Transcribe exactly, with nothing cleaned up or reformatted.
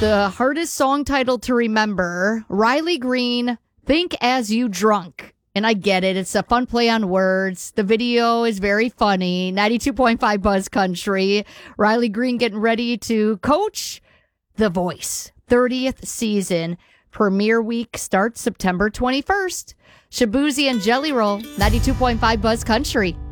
The hardest song title to remember, Riley Green, Think As You Drunk. And I get it. It's a fun play on words. The video is very funny. ninety-two point five Buzz Country. Riley Green getting ready to coach The Voice. thirtieth season. Premiere week starts September twenty-first. Shabuzi and Jelly Roll. ninety-two point five Buzz Country.